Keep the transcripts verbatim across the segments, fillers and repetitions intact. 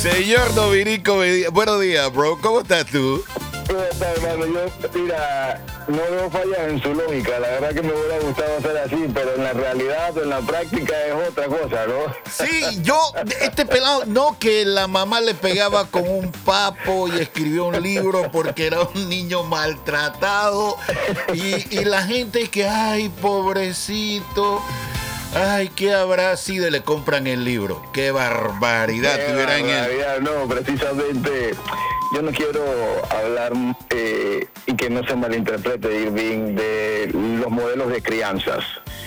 Señor Dominico Medina, buenos días, bro. ¿Cómo estás tú? ¿Cómo estás, hermano? Yo, mira, no veo fallas en su lógica. La verdad que me hubiera gustado hacer así, pero en la realidad, en la práctica es otra cosa, ¿no? Sí, yo, este pelado, no que la mamá le pegaba con un papo y escribió un libro porque era un niño maltratado y, y la gente que, ay, pobrecito. Ay, ¿qué habrá sido? Le compran el libro. ¡Qué barbaridad! Qué tuvieran barbaridad, el... no, precisamente, yo no quiero hablar eh, y que no se malinterprete, Irving, de los modelos de crianzas.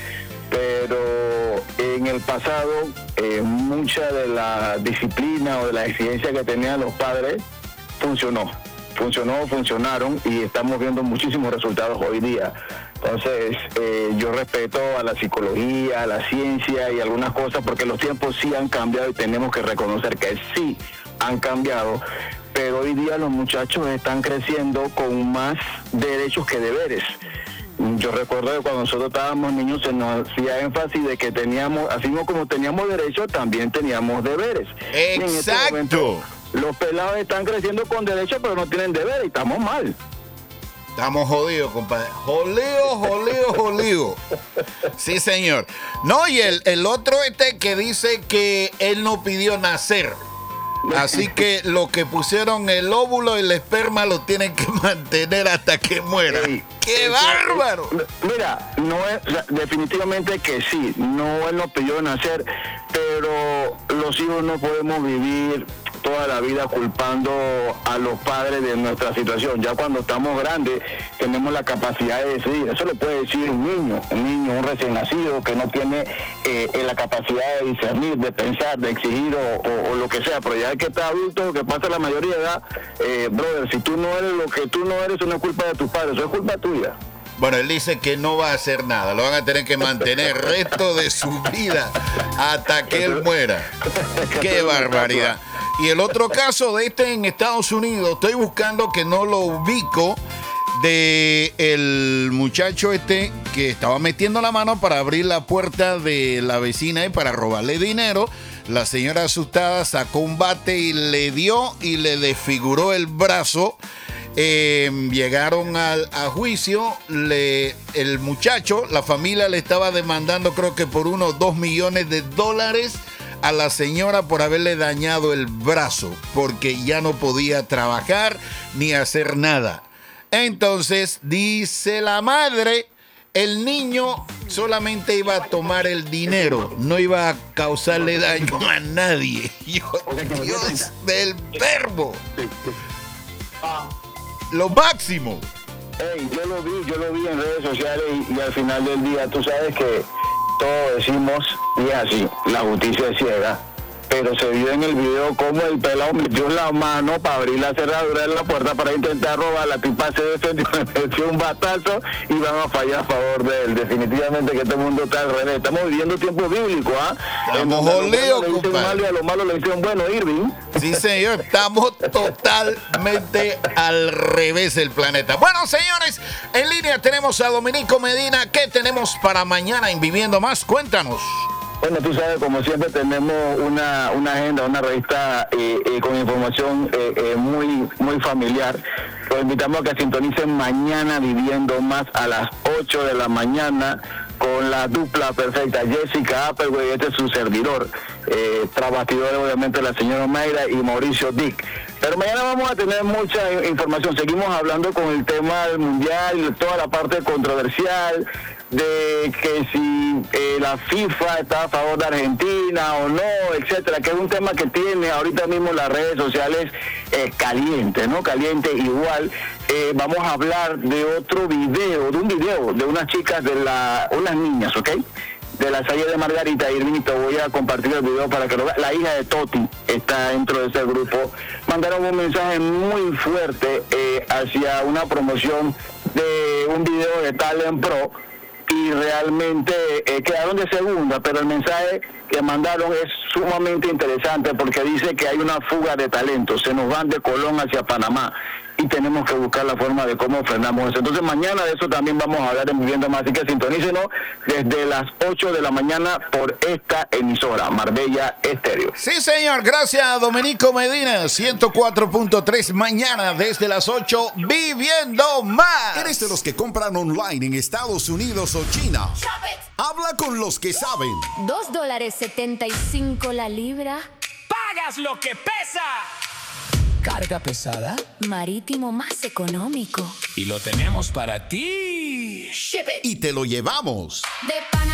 Pero en el pasado, eh, mucha de la disciplina o de la exigencia que tenían los padres funcionó. Funcionó, funcionaron y estamos viendo muchísimos resultados hoy día. Entonces, eh, yo respeto a la psicología, a la ciencia y algunas cosas porque los tiempos sí han cambiado y tenemos que reconocer que sí han cambiado, pero hoy día los muchachos están creciendo con más derechos que deberes. Yo recuerdo que cuando nosotros estábamos niños se nos hacía énfasis de que teníamos, así como teníamos derechos, también teníamos deberes. Exacto. En este momento, los pelados están creciendo con derechos, pero no tienen deberes y estamos mal. Estamos jodidos, compadre. Jolido, jolido, jolido. Sí, señor. No, y el, el otro este que dice que él no pidió nacer. Así que lo que pusieron el óvulo y el esperma lo tienen que mantener hasta que muera. Ey, ¡Qué ey, bárbaro! ey, mira, no es, o sea, definitivamente que sí, no él no pidió nacer, pero los hijos no podemos vivir toda la vida culpando a los padres de nuestra situación. Ya cuando estamos grandes tenemos la capacidad de decidir. Eso lo puede decir un niño, un niño, un recién nacido que no tiene eh, la capacidad de discernir, de pensar, de exigir o, o, o lo que sea. Pero ya el que está adulto, que pasa la mayoría de edad, eh, brother, si tú no eres lo que tú no eres, eso no es culpa de tus padres, eso es culpa tuya. Bueno, él dice que no va a hacer nada. Lo van a tener que mantener el resto de su vida hasta que él muera. ¡Qué barbaridad! Y el otro caso de este en Estados Unidos, estoy buscando que no lo ubico, de el muchacho este que estaba metiendo la mano para abrir la puerta de la vecina y para robarle dinero. La señora asustada sacó un bate y le dio y le desfiguró el brazo. Eh, llegaron al, a juicio. Le, el muchacho, la familia le estaba demandando creo que por unos dos millones de dólares a la señora por haberle dañado el brazo, porque ya no podía trabajar ni hacer nada. Entonces, dice la madre, el niño solamente iba a tomar el dinero, no iba a causarle daño a nadie. Yo, Dios del verbo. Lo máximo. Hey, yo lo vi, yo lo vi en redes sociales y, y al final del día, tú sabes que todos decimos, y es así, la justicia es ciega, pero se vio en el video cómo el pelado metió la mano para abrir la cerradura de la puerta para intentar robar. La tipa se defendió, metió un batazo y van a fallar a favor de él. Definitivamente que este mundo está al revés. Estamos viviendo tiempos bíblicos, ¿ah? ¿eh? Estamos jodidos, compadre. Y a lo malo le dicen bueno, Irving. Sí, señor, estamos totalmente al revés del planeta. Bueno, señores, en línea tenemos a Dominico Medina. ¿Qué tenemos para mañana en Viviendo Más? Cuéntanos. Bueno, tú sabes, como siempre tenemos una, una agenda, una revista eh, eh, con información eh, eh, muy muy familiar. Los invitamos a que sintonicen mañana Viviendo Más a las ocho de la mañana con la dupla perfecta, Jessica Appleway, este es su servidor, eh, tras bastidores obviamente la señora Mayra y Mauricio Dick. Pero mañana vamos a tener mucha información, seguimos hablando con el tema del mundial, toda la parte controversial, de que si eh, la FIFA está a favor de Argentina o no, etcétera, que es un tema que tiene ahorita mismo las redes sociales eh, caliente, ¿no? Caliente igual. Eh, vamos a hablar de otro video, de un video de unas chicas, de la, unas niñas, ¿ok? De la Salle de Margarita. Irving, te voy a compartir el video para que lo veas. La hija de Toti está dentro de ese grupo. Mandaron un mensaje muy fuerte eh, hacia una promoción de un video de Talent Pro y realmente eh, quedaron de segunda, pero el mensaje que mandaron es sumamente interesante porque dice que hay una fuga de talentos, se nos van de Colón hacia Panamá. y tenemos que buscar la forma de cómo frenamos eso. Entonces mañana de eso también vamos a hablar en Viviendo Más, así que sintonícenos desde las ocho de la mañana por esta emisora, Marbella Estéreo. Sí, señor, gracias Domenico Medina, ciento cuatro punto tres, mañana desde las ocho, Viviendo Más. ¿Eres de los que compran online en Estados Unidos o China? Habla con los que saben. Dos dólares setenta y cinco la libra. ¡Pagas lo que pesa! ¿Carga pesada? Marítimo más económico. Y lo tenemos para ti. Y te lo llevamos. De Panamá